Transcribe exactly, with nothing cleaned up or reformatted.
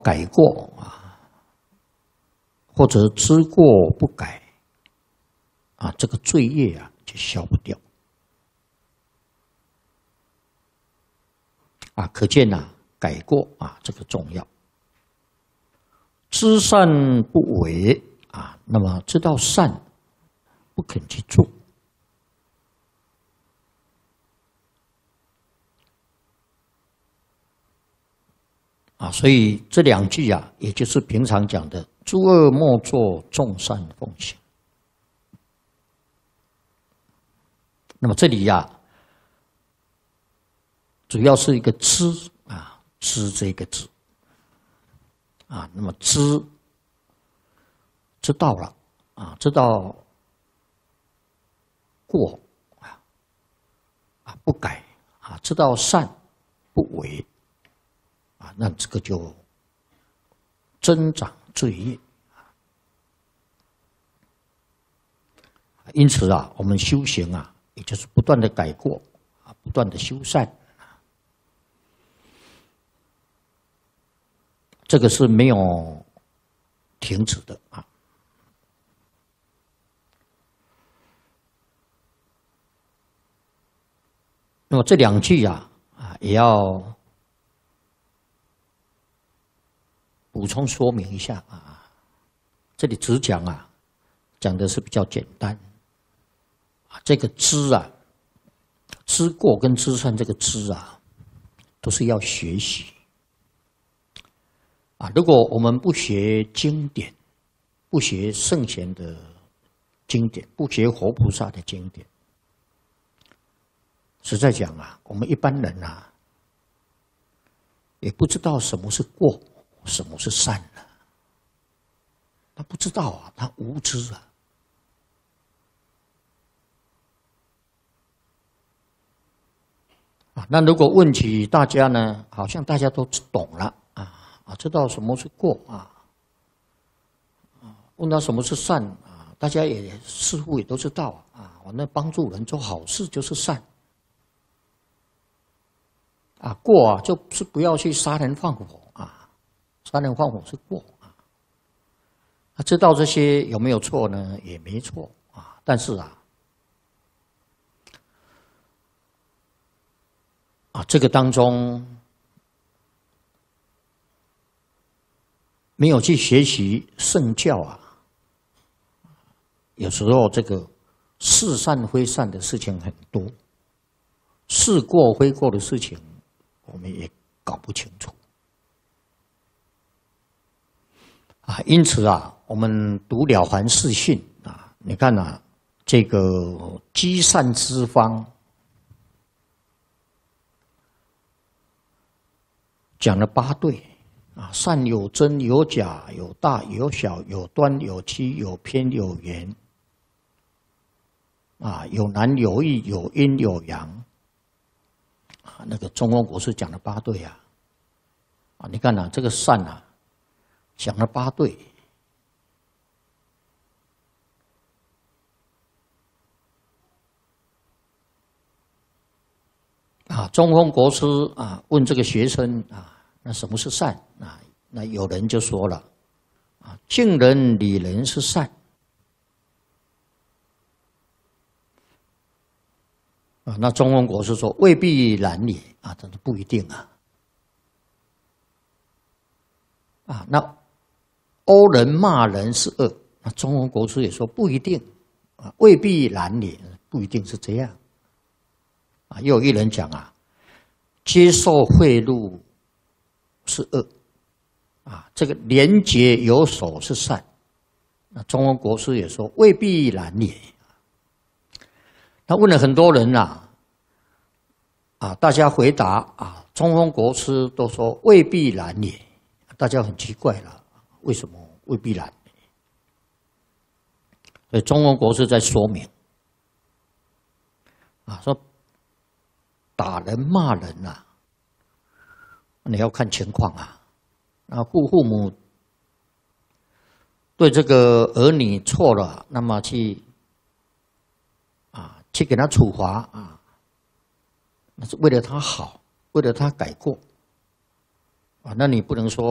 改过啊，或者知过不改啊，这个罪业啊就消不掉啊。可见呐、啊，改过啊这个重要。知善不为啊，那么知道善不肯去做啊，所以这两句啊，也就是平常讲的“诸恶莫作，众善奉行”。那么这里呀、啊，主要是一个知啊，知这个字啊，那么知知道了啊，知道过啊啊不改啊，知道善不为啊，那这个就增长罪业。因此啊，我们修行啊，也就是不断的改过啊，不断的修善，这个是没有停止的啊。那么这两句啊啊，也要补充说明一下啊。这里只讲啊，讲的是比较简单啊。这个知啊，知过跟知善这个知啊，都是要学习啊。如果我们不学经典，不学圣贤的经典，不学活菩萨的经典，实在讲啊，我们一般人啊，也不知道什么是过，什么是善了。他不知道啊，他无知啊。啊，那如果问起大家呢，好像大家都懂了啊啊，知道什么是过啊啊，问到什么是善啊，大家也似乎也都知道啊，我那帮助人做好事就是善。啊，过啊，就是不要去杀人放火啊，杀人放火是过啊。他知道这些有没有错呢？也没错啊，但是啊，啊，这个当中没有去学习圣教啊，有时候这个是善非善的事情很多，是过非过的事情，我们也搞不清楚啊。因此啊，我们读《了凡四训》啊，你看啊，这个积善之方讲了八对啊，善有真有假，有大有小，有端有曲，有偏有圆啊，有难有易，有阴有阳啊。那个中庸国师讲了八对啊，啊，你看啊，这个善啊，讲了八对啊。中庸国师啊问这个学生啊，那什么是善啊？那有人就说了啊，敬人礼人是善啊。那中庸国师说未必然也啊，这是不一定啊。啊，那殴人骂人是恶，那中庸国师也说不一定啊，未必然也，不一定是这样啊。又有一人讲啊，接受贿赂是恶啊，这个廉洁有守是善。那中庸国师也说未必然也。他问了很多人啊，啊，大家回答啊，中庸国师都说未必然也。大家很奇怪了，为什么未必然？所以中庸国师在说明啊，说打人骂人啊，你要看情况啊。啊，父父母对这个儿女错了，那么去啊去给他处罚啊，那是为了他好，为了他改过啊。那你不能说